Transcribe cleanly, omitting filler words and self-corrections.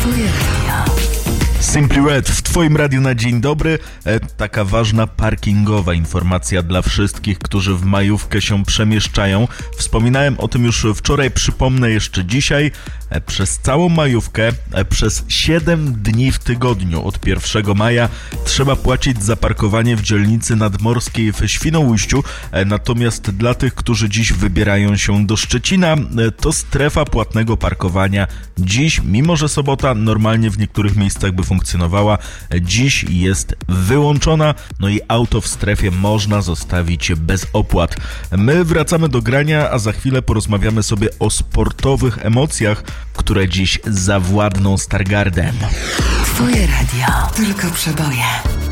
Twoje radio. Simply Red w Twoim radiu na dzień dobry. Taka ważna parkingowa informacja dla wszystkich, którzy w majówkę się przemieszczają. Wspominałem o tym już wczoraj, przypomnę jeszcze dzisiaj. Przez całą majówkę, przez 7 dni w tygodniu od 1 maja trzeba płacić za parkowanie w dzielnicy nadmorskiej w Świnoujściu. Natomiast dla tych, którzy dziś wybierają się do Szczecina, to strefa płatnego parkowania dziś, mimo że sobota normalnie w niektórych miejscach by funkcjonowała, dziś jest wyłączona, no i auto w strefie można zostawić bez opłat. My wracamy do grania, a za chwilę porozmawiamy sobie o sportowych emocjach, które dziś zawładną Stargardem. Twoje radio. Tylko przeboje.